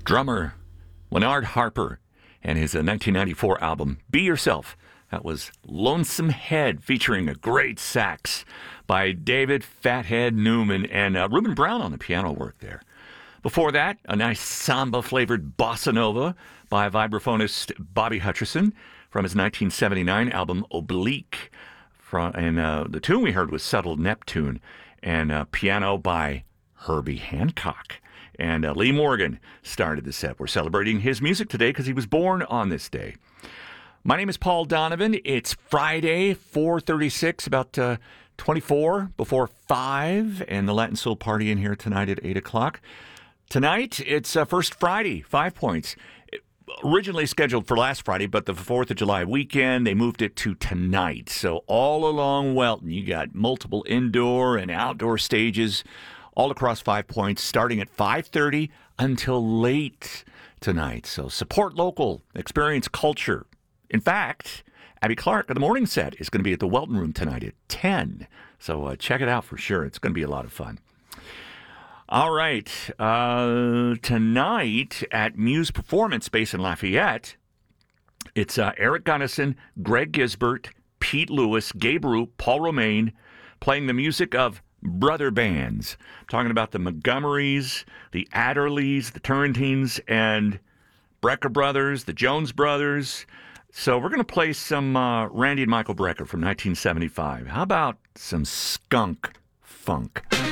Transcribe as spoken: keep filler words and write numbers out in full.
drummer Leonard Harper and his uh, nineteen ninety-four album, Be Yourself. That was Lonesome Head, featuring a great sax by David Fathead Newman and uh, Reuben Brown on the piano work there. Before that, a nice samba-flavored bossa nova by vibraphonist Bobby Hutcherson from his nineteen seventy-nine album Oblique. From, and uh, the tune we heard was Subtle Neptune, and uh, piano by Herbie Hancock. And uh, Lee Morgan started the set. We're celebrating his music today because he was born on this day. My name is Paul Donovan. It's Friday, four thirty-six, about uh, twenty-four before five, and the Latin Soul Party in here tonight at eight o'clock. Tonight, it's uh, First Friday, Five Points. It, originally scheduled for last Friday, but the fourth of July weekend, they moved it to tonight. So all along Welton, you got multiple indoor and outdoor stages all across Five Points, starting at five thirty until late tonight. So support local, experience culture. In fact, Abby Clark of the Morning Set is going to be at the Welton Room tonight at ten. So uh, check it out for sure. It's going to be a lot of fun. All right. Uh, tonight at Muse Performance Space in Lafayette, it's uh, Eric Gunnison, Greg Gisbert, Pete Lewis, Gabe Roop, Paul Romaine, playing the music of brother bands. I'm talking about the Montgomerys, the Adderleys, the Turrentines, and Brecker Brothers, the Jones Brothers. So we're going to play some uh, Randy and Michael Brecker from nineteen seventy-five. How about some skunk funk?